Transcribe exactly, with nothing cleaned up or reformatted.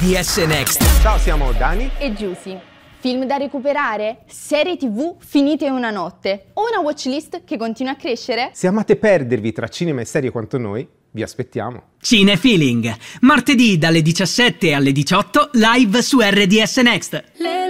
D S Next. Ciao, siamo Dani e Giusy. Film da recuperare? Serie tivù finite in una notte? O una watchlist che continua a crescere? Se amate perdervi tra cinema e serie quanto noi, vi aspettiamo. Cinefeeling, martedì dalle diciassette alle diciotto, live su R D S Next.